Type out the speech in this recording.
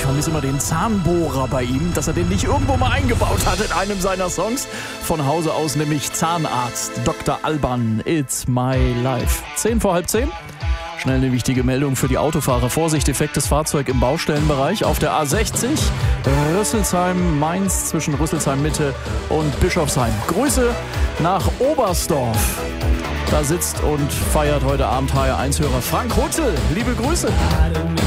vermisse immer den Zahnbohrer bei ihm, dass er den nicht irgendwo mal eingebaut hat in einem seiner Songs. Von Hause aus nämlich Zahnarzt Dr. Alban, It's My Life. 10:10. Schnell eine wichtige Meldung für die Autofahrer. Vorsicht, defektes Fahrzeug im Baustellenbereich auf der A60. Rüsselsheim-Mainz zwischen Rüsselsheim-Mitte und Bischofsheim. Grüße nach Oberstdorf. Da sitzt und feiert heute Abend HR1-Hörer Frank Hutzel. Liebe Grüße.